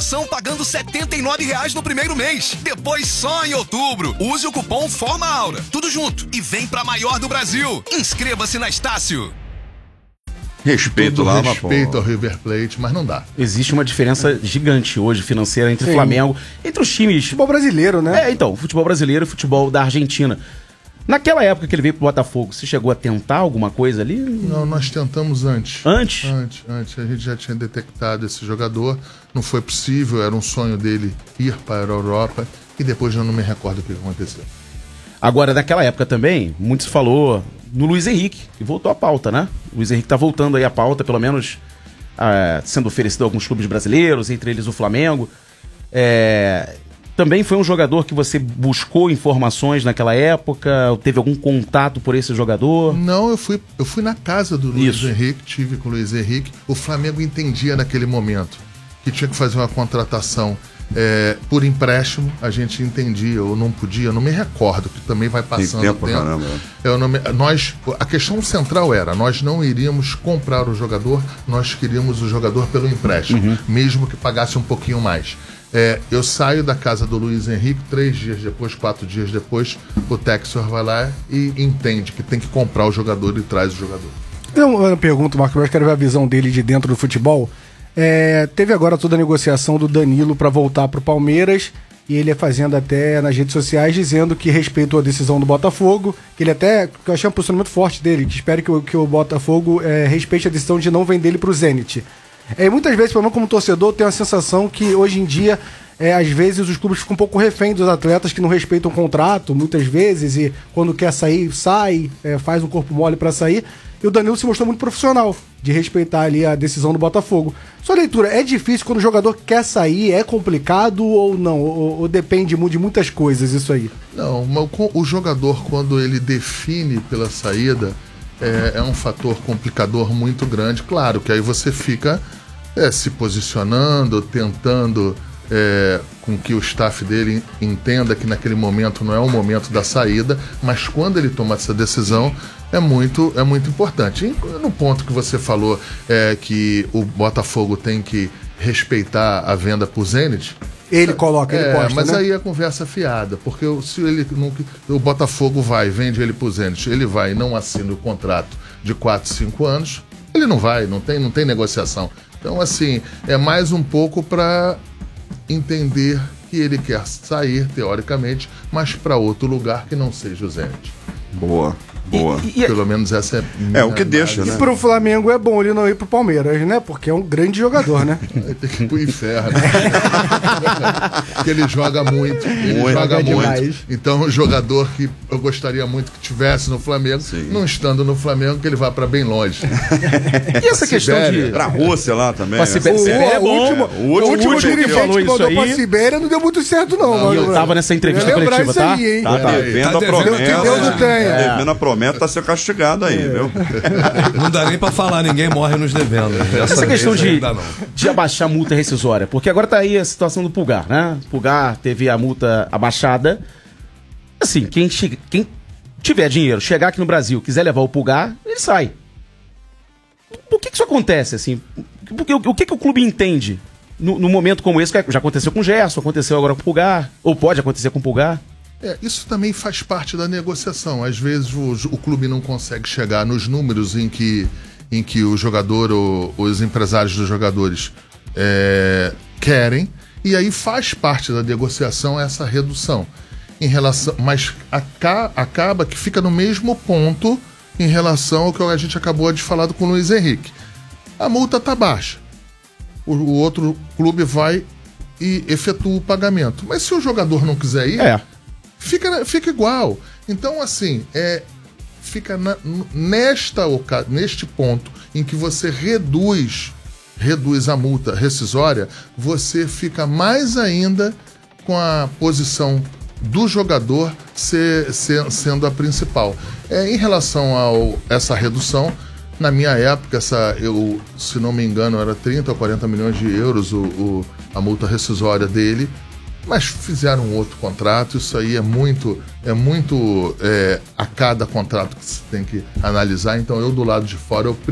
promoção pagando R$ 79,00 no primeiro mês. Depois só em outubro. Use o cupom FORMAAURA. Tudo junto. E vem pra maior do Brasil. Inscreva-se na Estácio. Respeito lá, respeito ao River Plate, mas não dá. Existe uma diferença gigante hoje financeira entre o Flamengo, entre os times. Futebol brasileiro, né? Então, futebol brasileiro e futebol da Argentina. Naquela época que ele veio pro Botafogo, você chegou a tentar alguma coisa ali? Não, nós tentamos antes. Antes? Antes. A gente já tinha detectado esse jogador. Não foi possível, era um sonho dele ir para a Europa. E depois eu não me recordo o que aconteceu. Agora, naquela época também, muito se falou no Luiz Henrique, e voltou à pauta, né? O Luiz Henrique tá voltando aí à pauta, pelo menos sendo oferecido a alguns clubes brasileiros, entre eles o Flamengo. Também foi um jogador que você buscou informações naquela época? Teve algum contato por esse jogador? Não, eu fui na casa do Luiz Henrique, tive com o Luiz Henrique. O Flamengo entendia naquele momento que tinha que fazer uma contratação por empréstimo. A gente entendia ou não podia, eu não me recordo, que também vai passando o tempo. A questão central era, nós não iríamos comprar o jogador, nós queríamos o jogador pelo empréstimo, mesmo que pagasse um pouquinho mais. Eu saio da casa do Luiz Henrique, 3 dias depois, 4 dias depois, o Textor vai lá e entende que tem que comprar o jogador e traz o jogador. Eu pergunto, Marco, eu quero ver a visão dele de dentro do futebol. Teve agora toda a negociação do Danilo para voltar para o Palmeiras, e ele fazendo até nas redes sociais dizendo que respeitou a decisão do Botafogo, que ele até, que eu achei um posicionamento forte dele, que espera que o Botafogo respeite a decisão de não vender ele para o Zenit. Muitas vezes, pelo menos como torcedor, tem a sensação que hoje em dia, às vezes, os clubes ficam um pouco refém dos atletas que não respeitam o contrato, muitas vezes, e quando quer sair, sai, faz um corpo mole para sair. E o Danilo se mostrou muito profissional de respeitar ali a decisão do Botafogo. Sua leitura, é difícil quando o jogador quer sair? É complicado ou não? Ou depende de muitas coisas isso aí? Não, o jogador, quando ele define pela saída, é um fator complicador muito grande. Claro que aí você fica se posicionando, tentando com que o staff dele entenda que naquele momento não é o momento da saída, mas quando ele toma essa decisão é muito importante. E no ponto que você falou, que o Botafogo tem que respeitar a venda pro Zenit, ele coloca, ele posta, mas né? aí a conversa fiada, porque se o Botafogo vende ele pro Zenit, ele vai e não assina o contrato de 4, 5 anos, ele não vai, não tem negociação. Então, assim, é mais um pouco para entender que ele quer sair, teoricamente, mas para outro lugar que não seja o Zenit. Boa. Pelo menos essa é o que deixa, né? E pro Flamengo é bom ele não ir pro Palmeiras, né? Porque é um grande jogador, né? Tem que ir pro inferno. Porque ele joga muito. Então, um jogador que eu gostaria muito que tivesse no Flamengo, não estando no Flamengo, que ele vá pra bem longe. E essa questão de... Pra Rússia lá também. Pra Sibéria é bom. O último dirigente falou que mandou pra aí. Sibéria não deu muito certo, não. Eu tava nessa entrevista coletiva, tá? Aí, hein? Tá devendo a promessa. Que Deus não tenha. Devendo a promessa, tá sendo castigado aí, viu? Não dá nem pra falar, ninguém morre nos devendo. Essa questão de abaixar a multa rescisória, porque agora tá aí a situação do Pulgar, né? O Pulgar teve a multa abaixada. Assim, quem tiver dinheiro, chegar aqui no Brasil, quiser levar o Pulgar, ele sai. Por que isso acontece, assim? O que o clube entende no momento como esse, que já aconteceu com o Gerson, aconteceu agora com o Pulgar, ou pode acontecer com o Pulgar? Isso também faz parte da negociação. Às vezes o clube não consegue chegar nos números em que o jogador ou os empresários dos jogadores querem, e aí faz parte da negociação essa redução. Mas acaba que fica no mesmo ponto em relação ao que a gente acabou de falar com o Luiz Henrique. A multa está baixa. O outro clube vai e efetua o pagamento. Mas se o jogador não quiser ir... Fica igual. Então, assim, fica neste ponto em que você reduz a multa rescisória, você fica mais ainda com a posição do jogador sendo a principal. Em relação a essa redução, na minha época, se não me engano, era 30 ou 40 milhões de euros a multa rescisória dele. Mas fizeram um outro contrato, isso aí é muito a cada contrato que se tem que analisar. Então eu, do lado de fora, eu